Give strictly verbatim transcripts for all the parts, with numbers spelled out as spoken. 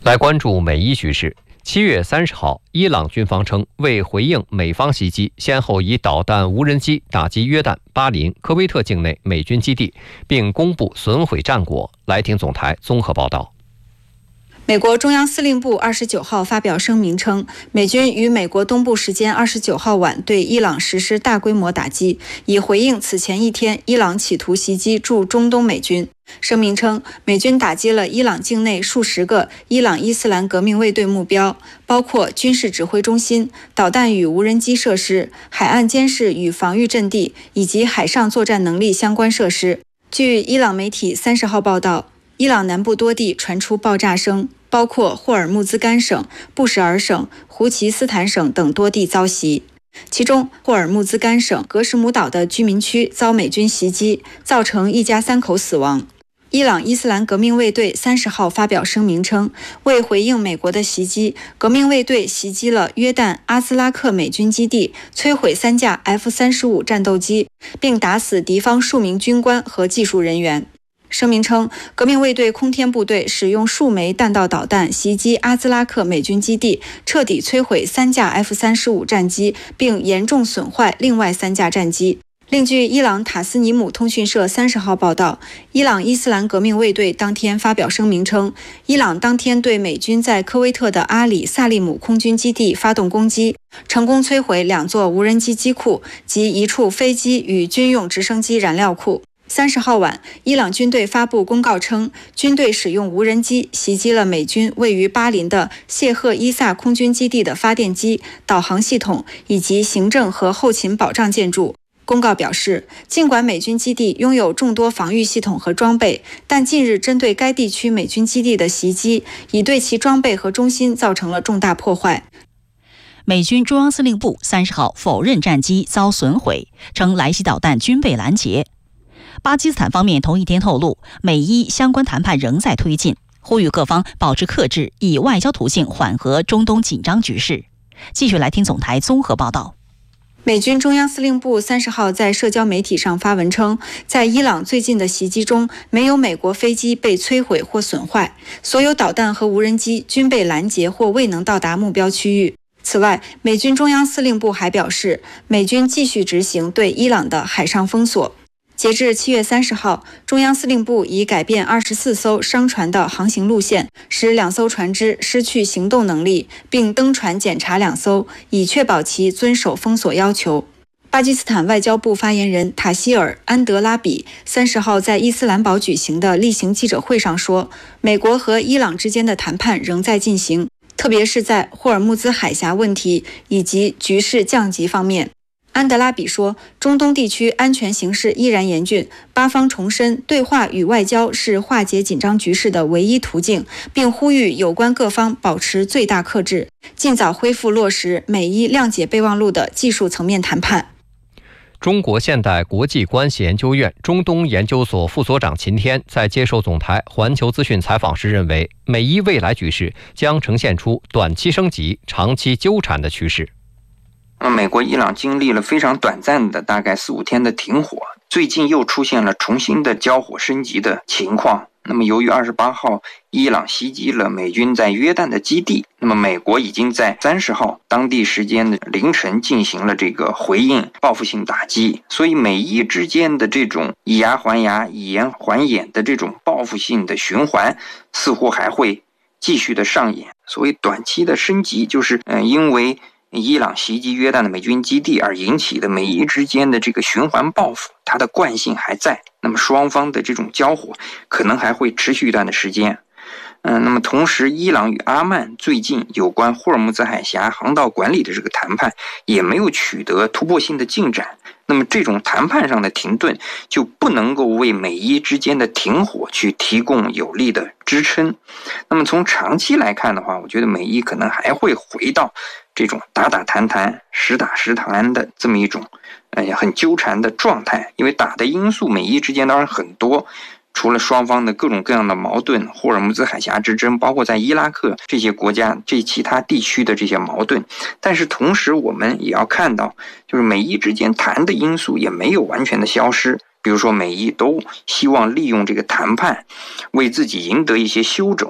来关注美伊局势。七月三十号，伊朗军方称，为回应美方袭击，先后以导弹、无人机打击约旦、巴林、科威特境内美军基地，并公布损毁战果。来听总台综合报道。 美国中央司令部二十九号发表声明称，美军于美国东部时间二十九号晚对伊朗实施大规模打击，以回应此前一天伊朗企图袭击驻中东美军。声明称，美军打击了伊朗境内数十个伊朗伊斯兰革命卫队目标，包括军事指挥中心、导弹与无人机设施、海岸监视与防御阵地以及海上作战能力相关设施。据伊朗媒体三十号报道，伊朗南部多地传出爆炸声，包括霍尔木兹干省、布什尔省、胡奇斯坦省等多地遭袭。其中，霍尔木兹干省格什姆岛的居民区遭美军袭击，造成一家三口死亡。伊朗伊斯兰革命卫队三十号发表声明称，为回应美国的袭击，革命卫队袭击了约旦阿兹拉克美军基地，摧毁三架 F 三十五 战斗机，并打死敌方数名军官和技术人员。声明称，革命卫队空天部队使用数枚弹道导弹袭击阿兹拉克美军基地，彻底摧毁三架 F 三十五 战机，并严重损坏另外三架战机。另据伊朗塔斯尼姆通讯社三十号报道，伊朗伊斯兰革命卫队当天发表声明称，伊朗当天对美军在科威特的阿里萨利姆空军基地发动攻击，成功摧毁两座无人机机库及一处飞机与军用直升机燃料库。三十号晚，伊朗军队发布公告称，军队使用无人机袭击了美军位于巴林的谢赫伊萨空军基地的发电机、导航系统以及行政和后勤保障建筑。公告表示，尽管美军基地拥有众多防御系统和装备，但近日针对该地区美军基地的袭击，已对其装备和中心造成了重大破坏。 美军中央司令部三十号否认战机遭损毁，称莱西导弹均被拦截。巴基斯坦方面同一天透露，美伊相关谈判仍在推进，呼吁各方保持克制，以外交途径缓和中东紧张局势。继续来听总台综合报道。 美军中央司令部三十号在社交媒体上发文称，在伊朗最近的袭击中，没有美国飞机被摧毁或损坏，所有导弹和无人机均被拦截或未能到达目标区域。此外，美军中央司令部还表示，美军继续执行对伊朗的海上封锁。截至七月三十号，中央司令部已改变二十四艘商船的航行路线，使两艘船只失去行动能力，并登船检查两艘，以确保其遵守封锁要求。巴基斯坦外交部发言人塔希尔·安德拉比三十号在伊斯兰堡举行的例行记者会上说，美国和伊朗之间的谈判仍在进行，特别是在霍尔木兹海峡问题以及局势降级方面。安德拉比说，中东地区安全形势依然严峻，巴方重申对话与外交是化解紧张局势的唯一途径，并呼吁有关各方保持最大克制，尽早恢复落实美伊谅解备忘录的技术层面谈判。 中国现代国际关系研究院中东研究所副所长秦天在接受总台环球资讯采访时认为，美伊未来局势将呈现出短期升级、长期纠缠的趋势。 美国伊朗经历了非常短暂的大概四五天的停火，最近又出现了重新的交火升级的情况。那么由于二十八号伊朗袭击了美军在约旦的基地，那么美国已经在三十号当地时间的凌晨进行了这个回应报复性打击，所以美伊之间的这种以牙还牙以眼还眼的这种报复性的循环似乎还会继续的上演。所谓短期的升级，就是嗯、呃，因为伊朗袭击约旦的美军基地而引起的美伊之间的这个循环报复，它的惯性还在，那么双方的这种交火可能还会持续一段的时间。嗯、呃，那么同时伊朗与阿曼最近有关霍尔木兹海峡航道管理的这个谈判也没有取得突破性的进展，那么这种谈判上的停顿就不能够为美伊之间的停火去提供有力的支撑。那么从长期来看的话，我觉得美伊可能还会回到这种打打谈谈、实打实谈的这么一种哎呀很纠缠的状态。因为打的因素美伊之间当然很多，除了双方的各种各样的矛盾，霍尔木兹海峡之争，包括在伊拉克这些国家这其他地区的这些矛盾，但是同时我们也要看到，就是美伊之间谈的因素也没有完全的消失。比如说美伊都希望利用这个谈判为自己赢得一些休整，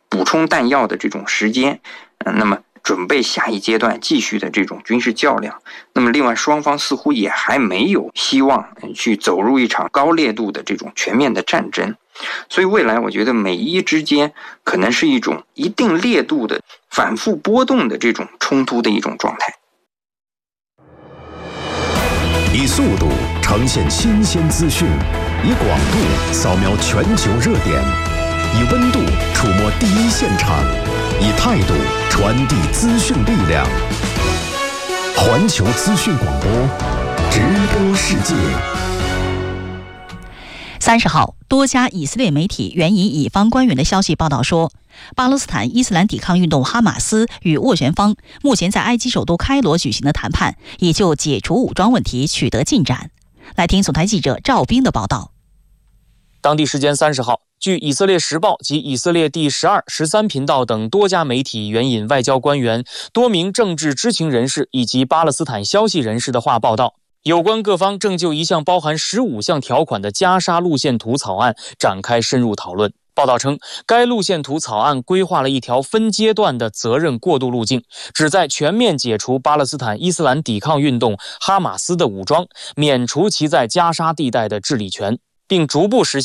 补充弹药的这种时间，嗯，那么准备下一阶段继续的这种军事较量。那么另外双方似乎也还没有希望去走入一场高烈度的这种全面的战争，所以未来我觉得美伊之间可能是一种一定烈度的反复波动的这种冲突的一种状态。 以速度呈现新鲜资讯，以广度扫描全球热点，以温度触摸第一现场，以态度传递资讯力量。环球资讯广播，直播世界。 三十号，多家以色列媒体援引以方官员的消息报道说，巴勒斯坦伊斯兰抵抗运动哈马斯与斡旋方目前在埃及首都开罗举行的谈判，已就解除武装问题取得进展。来听总台记者赵斌的报道。 当地时间三十号，据以色列时报及以色列第十二、十三频道等多家媒体援引外交官员、多名政治知情人士以及巴勒斯坦消息人士的话报道，有关各方正就一项包含十五项条款的加沙路线图草案展开深入讨论。报道称，该路线图草案规划了一条分阶段的责任过渡路径，旨在全面解除巴勒斯坦伊斯兰抵抗运动哈马斯的武装，免除其在加沙地带的治理权，并逐步实现